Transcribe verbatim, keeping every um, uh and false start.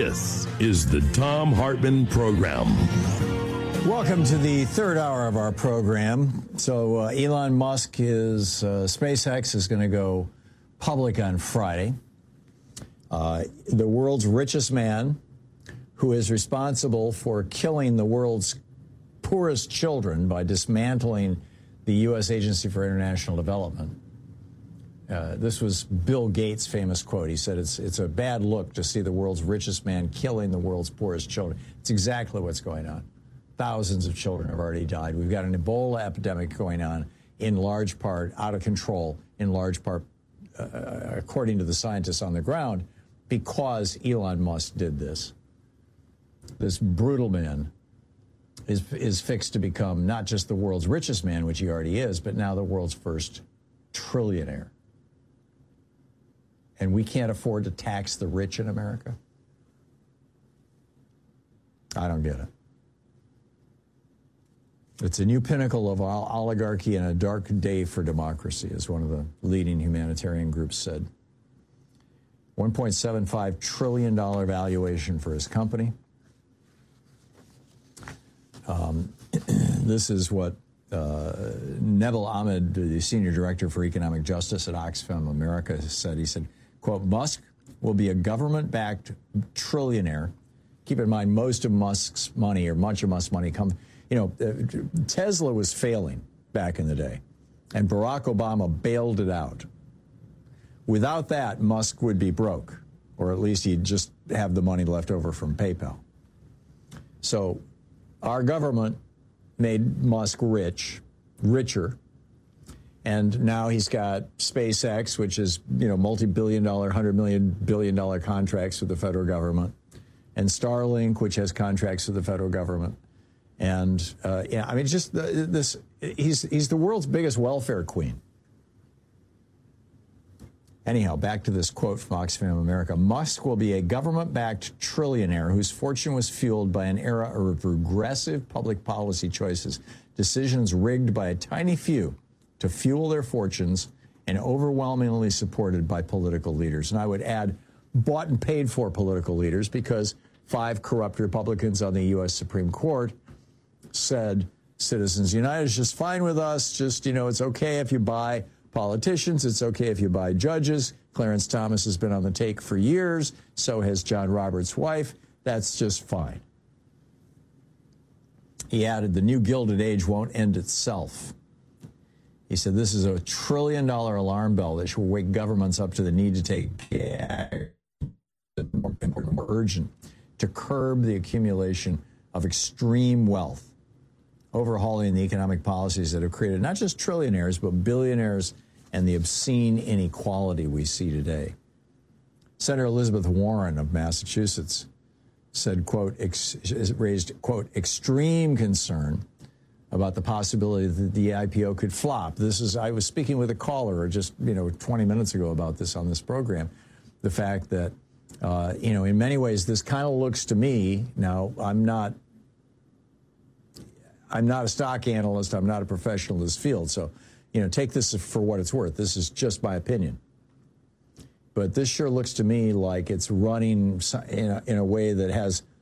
This is the Thom Hartmann Program. Welcome to the third hour of our program. So uh, Elon Musk, his uh, SpaceX is going to go public on Friday. Uh, the world's richest man, who is responsible for killing the world's poorest children by dismantling the U S Agency for International Development. Uh, this was Bill Gates' famous quote. He said, it's, it's a bad look to see the world's richest man killing the world's poorest children. It's exactly what's going on. Thousands of children have already died. We've got an Ebola epidemic going on, in large part, out of control, in large part, uh, according to the scientists on the ground, because Elon Musk did this. This brutal man is, is fixed to become not just the world's richest man, which he already is, but now the world's first trillionaire. And we can't afford to tax the rich in America? I don't get it. It's a new pinnacle of oligarchy and a dark day for democracy, as one of the leading humanitarian groups said. one point seven five trillion dollars valuation for his company. Um, this is what uh, Neville Ahmed, the senior director for economic justice at Oxfam America, said. He said, quote, Musk will be a government-backed trillionaire. Keep in mind, most of Musk's money, or much of Musk's money, comes, you know, uh, Tesla was failing back in the day, and Barack Obama bailed it out. Without that, Musk would be broke, or at least he'd just have the money left over from PayPal. So our government made Musk rich, richer, and now he's got SpaceX, which is, you know, multi-billion dollar, hundred million billion dollar contracts with the federal government, and Starlink, which has contracts with the federal government. And uh, yeah, I mean, just the, this, he's he's the world's biggest welfare queen. Anyhow, back to this quote from Oxfam America. Musk will be a government-backed trillionaire whose fortune was fueled by an era of regressive public policy choices, decisions rigged by a tiny few to fuel their fortunes, and overwhelmingly supported by political leaders. And I would add, bought and paid for political leaders, because five corrupt Republicans on the U S Supreme Court said Citizens United is just fine with us. Just, you know, it's okay if you buy politicians. It's okay if you buy judges. Clarence Thomas has been on the take for years. So has John Roberts' wife. That's just fine. He added, the new Gilded Age won't end itself. He said, this is a trillion dollar alarm bell that should wake governments up to the need to take action, more, more urgent, to curb the accumulation of extreme wealth, overhauling the economic policies that have created not just trillionaires, but billionaires, and the obscene inequality we see today. Senator Elizabeth Warren of Massachusetts said, quote, ex- raised, quote, extreme concern about the possibility that the I P O could flop. This is, I was speaking with a caller just, you know, twenty minutes ago about this on this program. The fact that, uh, you know, in many ways, this kind of looks to me, now, I'm not, I'm not a stock analyst, I'm not a professional in this field, so, you know, take this for what it's worth. This is just my opinion. But this sure looks to me like it's running in a, in a way that has